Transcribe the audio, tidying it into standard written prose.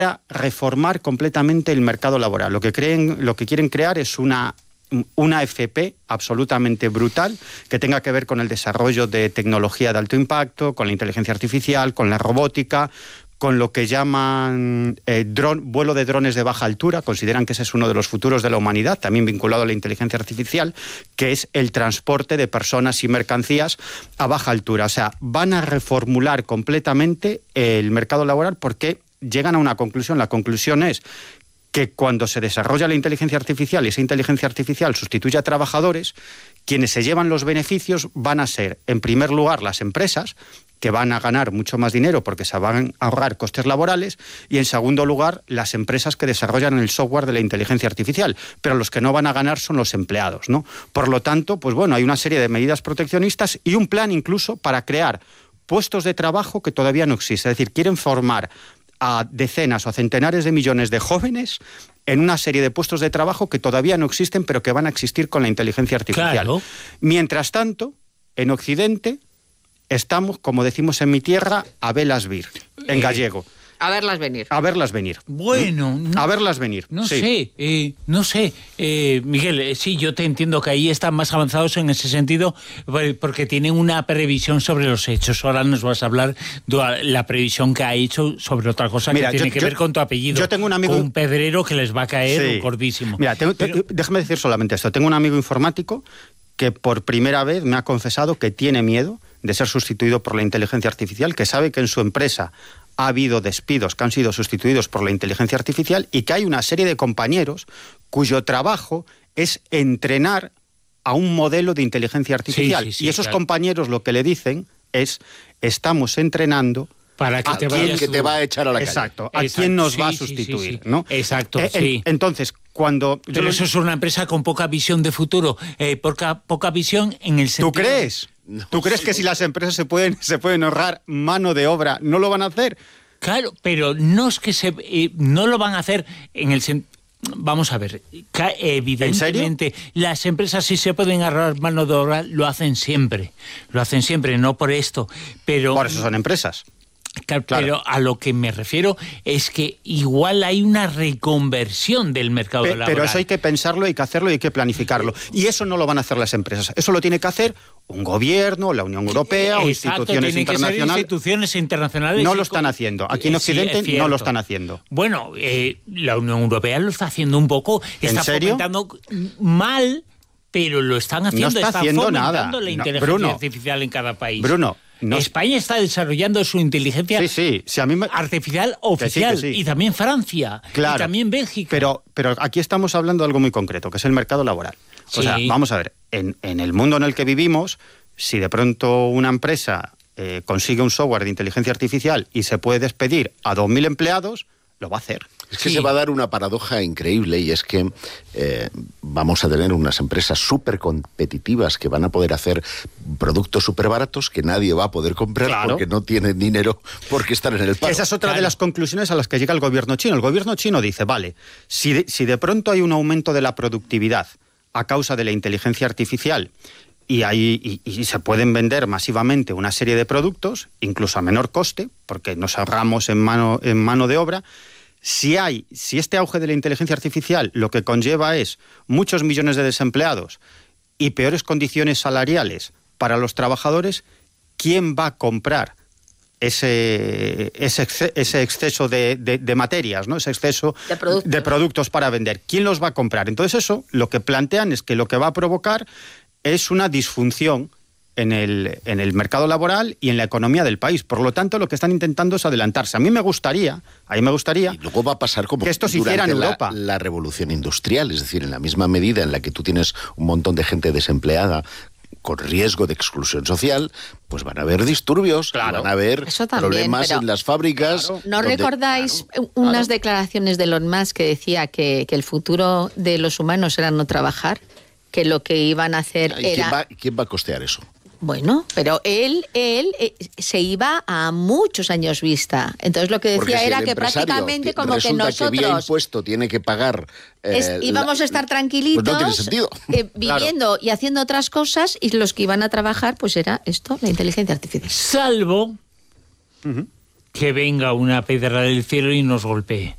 reformar completamente el mercado laboral. Lo que quieren crear es una FP absolutamente brutal que tenga que ver con el desarrollo de tecnología de alto impacto, con la inteligencia artificial, con la robótica, con lo que llaman vuelo de drones de baja altura. Consideran que ese es uno de los futuros de la humanidad, también vinculado a la inteligencia artificial, que es el transporte de personas y mercancías a baja altura. O sea, van a reformular completamente el mercado laboral porque llegan a una conclusión. La conclusión es que cuando se desarrolla la inteligencia artificial y esa inteligencia artificial sustituye a trabajadores, quienes se llevan los beneficios van a ser, en primer lugar, las empresas, que van a ganar mucho más dinero porque se van a ahorrar costes laborales, y en segundo lugar, las empresas que desarrollan el software de la inteligencia artificial, pero los que no van a ganar son los empleados, ¿no? Por lo tanto, pues bueno, hay una serie de medidas proteccionistas y un plan incluso para crear puestos de trabajo que todavía no existen. Es decir, quieren formar a decenas o centenares de millones de jóvenes en una serie de puestos de trabajo que todavía no existen, pero que van a existir con la inteligencia artificial. Claro. Mientras tanto, en Occidente estamos, como decimos en mi tierra, a velas vir, en gallego. A verlas venir. A verlas venir. Bueno. A verlas venir. No sí. sé. Miguel, sí, yo te entiendo que ahí están más avanzados en ese sentido porque tienen una previsión sobre los hechos. Ahora nos vas a hablar de la previsión que ha hecho sobre otra cosa. Mira, que tiene que ver con tu apellido. Yo tengo un amigo... Con un pedrero que les va a caer gordísimo. Mira, déjame decir solamente esto. Tengo un amigo informático que por primera vez me ha confesado que tiene miedo de ser sustituido por la inteligencia artificial, que sabe que en su empresa ha habido despidos que han sido sustituidos por la inteligencia artificial y que hay una serie de compañeros cuyo trabajo es entrenar a un modelo de inteligencia artificial. Sí, y esos compañeros lo que le dicen es: estamos entrenando para que te va a echar a la calle. Exacto, a quién nos va a sustituir, ¿no? Exacto, sí. Entonces, cuando... Pero eso es una empresa con poca visión de futuro, poca visión en el sentido... ¿Tú crees? No, ¿Tú crees que si las empresas se pueden ahorrar mano de obra, no lo van a hacer? Claro, pero no es que no lo van a hacer en el sentido... Vamos a ver, evidentemente las empresas, si se pueden ahorrar mano de obra, lo hacen siempre, no por esto, pero... Por eso son empresas. Claro. Pero a lo que me refiero es que igual hay una reconversión del mercado laboral. Pero eso hay que pensarlo, hay que hacerlo y hay que planificarlo. Y eso no lo van a hacer las empresas. Eso lo tiene que hacer un gobierno, la Unión Europea o instituciones internacionales. Que ser instituciones internacionales. No lo están haciendo. Aquí en Occidente no lo están haciendo. Bueno, la Unión Europea lo está haciendo un poco. Está fomentando mal, pero lo están haciendo. No está haciendo nada. La inteligencia artificial en cada país. Bruno. España está desarrollando su inteligencia artificial oficial, que sí. Y también Francia, y también Bélgica. Pero aquí estamos hablando de algo muy concreto, que es el mercado laboral. O sea, vamos a ver, en el mundo en el que vivimos, si de pronto una empresa consigue un software de inteligencia artificial y se puede despedir a 2.000 empleados, lo va a hacer. Es que se va a dar una paradoja increíble, y es que vamos a tener unas empresas súper competitivas que van a poder hacer productos súper baratos que nadie va a poder comprar porque no tienen dinero, porque están en el paro. Esa es otra de las conclusiones a las que llega el gobierno chino. El gobierno chino dice, vale, si de pronto hay un aumento de la productividad a causa de la inteligencia artificial y se pueden vender masivamente una serie de productos, incluso a menor coste, porque nos ahorramos en mano de obra. Si este auge de la inteligencia artificial lo que conlleva es muchos millones de desempleados y peores condiciones salariales para los trabajadores, ¿quién va a comprar ese exceso de materias, ¿no? Ese exceso de productos para vender? ¿Quién los va a comprar? Entonces eso lo que plantean es que lo que va a provocar es una disfunción en el mercado laboral y en la economía del país. Por lo tanto, lo que están intentando es adelantarse. A mí me gustaría... Y luego va a pasar como que esto se hiciera en Europa. La revolución industrial, es decir, en la misma medida en la que tú tienes un montón de gente desempleada con riesgo de exclusión social, pues van a haber disturbios, van a haber problemas en las fábricas. ¿No recordáis unas declaraciones de Elon Musk que decía que el futuro de los humanos era no trabajar? Que lo que iban a hacer era... ¿Quién va a costear eso? Bueno, pero él se iba a muchos años vista. Entonces lo que decía si era que prácticamente como que nosotros... que vía impuesto tiene que pagar... íbamos a estar tranquilitos, pues no tiene sentido. Viviendo y haciendo otras cosas, y los que iban a trabajar, pues era esto, la inteligencia artificial. Salvo que venga una piedra del cielo y nos golpee.